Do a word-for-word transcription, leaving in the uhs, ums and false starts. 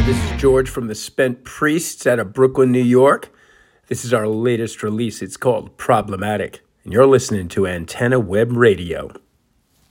This is George from the Spent Priests out of Brooklyn, New York. This is our latest release. It's called Problematic, and you're listening to Antenna Web Radio.